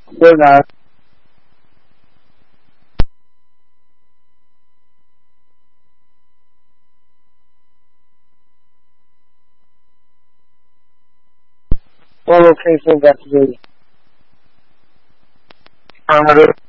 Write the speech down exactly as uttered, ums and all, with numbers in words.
They're not. What location got to be? Affirmative.